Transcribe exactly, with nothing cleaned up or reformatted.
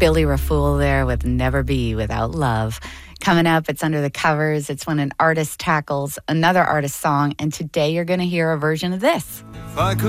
Billy Rafool there with Never Be Without Love. Coming up, it's Under the Covers. It's when an artist tackles another artist's song, and today you're going to hear a version of this.